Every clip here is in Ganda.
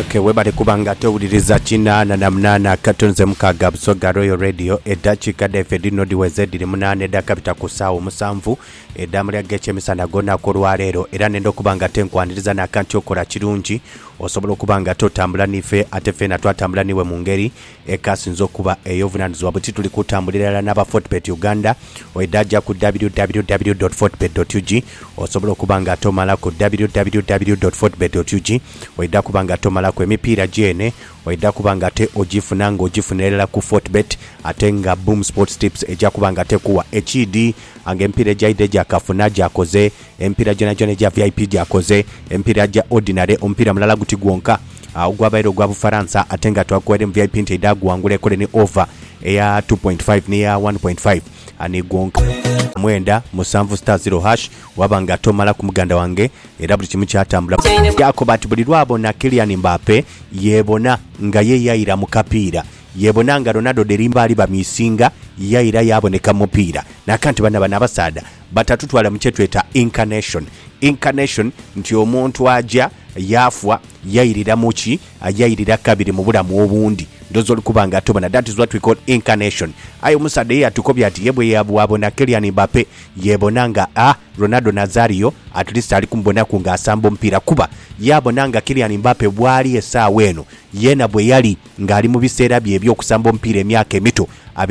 Okay, webale kubanga towuliriza kinaana na munana katonze mukaga busoga Royal Radio eddakiika David Nodi wezediri munana edakapita ku ssaawa musanvu eddamu lya g'ekyemisana gonna kolwaleero era nenda okubanga tenkwaniriza n'akanti okola kirungi osobola okubanga totambula nife ate fena twatambula niwe mu ngeri ekasinza okuba ey'obuvunaanyizibwa buti tuli kutambulira n'aba Fortbet Uganda oedajja ku www.fortbet.ug osobola okubanga tomala ku www.fortbet.ug oedda kubanga tomala ku emipiira gyene oedda kubanga te ogifuna ng'ogifunirira ku Fortbet ate nga Boom Sports Tips ejja kubanga tekuwa ekidi anga empiira egyayidde gyakafuna gyakoze empiira gyona gya VIP gyakoze empiira gya ordinary omupiira mulala guti gwonka ogwabaire ogwa Bufaransa ate nga twakuwaire mu VIP nti edda guwangula ekole ne over eya 2.5 neya 1.5 ani gwonka mwenda musanvu *0# wabanga tomala ku muganda wange era buli kimu kyatambula Jacob ati buli lwabona Kylian Mbappe yebona nga ye yayira mu kapiira yebona nga Ronaldo derimba ali bamisinga yayira yaboneka mupiira nakanti bana abasaada batatutwala mu kyetweta incarnation nti omuntu aja yafwa yayirira muki ayayirira kabiri mu bulamu obundi ndozo likubanga tobana. That is what we call incarnation. Ayo musade yatukobya ati yebwe yabwabona Kylian Mbappe yebonanga Ronaldo Nazario at least ali kumbona kunga asambo mpira kuba yabonanga Kylian Mbappe bwali esaawa eno yena bwe yali ngali mu biseera bye by'okusamba mpira emyaka emito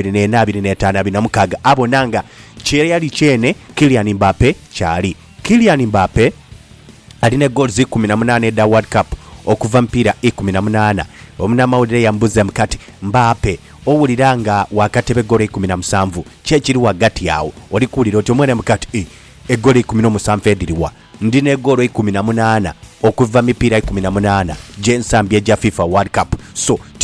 2025 abonanga kyere yali kyene Kylian Mbappe kyali. Kylian Mbappe alina goals 18 edda World Cup okuva mpira 18 omunamawulire yambuza mkati Mbappe owuliranga wakatebe gole 17 kyekiri wagati yawo oli kuulira oti omwana mkati egole 17 ediriwa ndine golo 18 okuva mipira 18 gensambye ja FIFA World Cup so